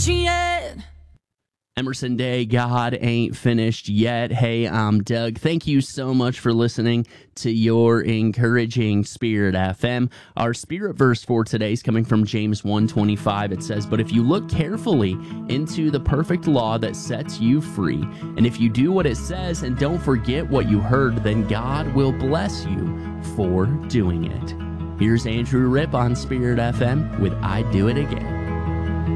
yet. Emerson Day, God Ain't Finished Yet. Hey, I'm Doug. Thank you so much for listening to your encouraging Spirit FM. Our Spirit verse for today is coming from James 1:25. It says, "But if you look carefully into the perfect law that sets you free, and if you do what it says and don't forget what you heard, then God will bless you for doing it." Here's Andrew Ripp on Spirit FM with I Do It Again.